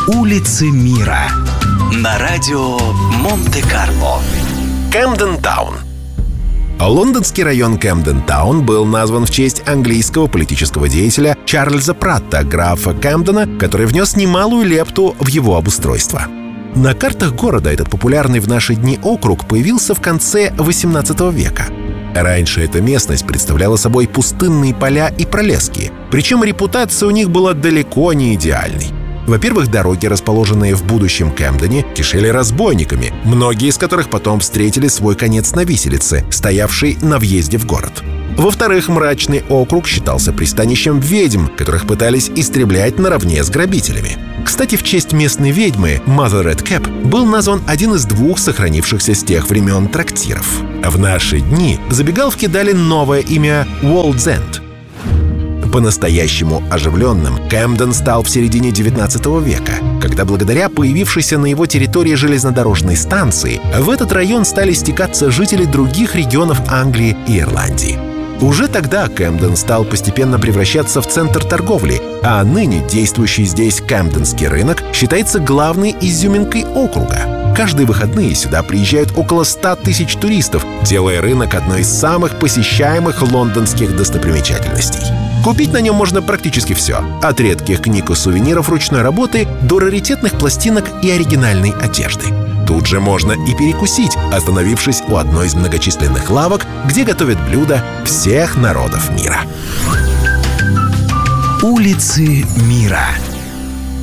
Улицы мира на радио Монте-Карло. Кэмден-таун. Лондонский район Кэмден-таун был назван в честь английского политического деятеля Чарльза Пратта, графа Кэмдена, который внес немалую лепту в его обустройство. На картах города этот популярный в наши дни округ появился в конце XVIII века. Раньше эта местность представляла собой пустынные поля и пролески, причем репутация у них была далеко не идеальной. Во-первых, дороги, расположенные в будущем Кэмдене, кишели разбойниками, многие из которых потом встретили свой конец на виселице, стоявшей на въезде в город. Во-вторых, мрачный округ считался пристанищем ведьм, которых пытались истреблять наравне с грабителями. Кстати, в честь местной ведьмы Mother Redcap был назван один из двух сохранившихся с тех времен трактиров. В наши дни забегаловке дали новое имя World's End. По-настоящему оживленным Кэмден стал в середине XIX века, когда благодаря появившейся на его территории железнодорожной станции в этот район стали стекаться жители других регионов Англии и Ирландии. Уже тогда Кэмден стал постепенно превращаться в центр торговли, а ныне действующий здесь Кэмденский рынок считается главной изюминкой округа. Каждые выходные сюда приезжают около 100 тысяч туристов, делая рынок одной из самых посещаемых лондонских достопримечательностей. Купить на нем можно практически все, от редких книг и сувениров ручной работы до раритетных пластинок и оригинальной одежды. Тут же можно и перекусить, остановившись у одной из многочисленных лавок, где готовят блюда всех народов мира. Улицы мира.